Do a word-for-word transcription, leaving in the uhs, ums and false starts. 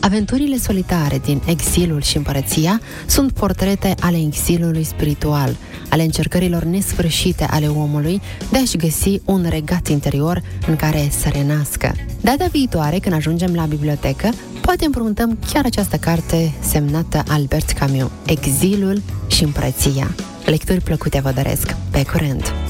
Aventurile solitare din Exilul și Împărăția sunt portrete ale exilului spiritual, ale încercărilor nesfârșite ale omului de a-și găsi un regat interior în care să renască. Data viitoare, când ajungem la bibliotecă, poate împrumutăm chiar această carte semnată Albert Camus, Exilul și Împărăția. Lecturi plăcute vă doresc! Pe curând!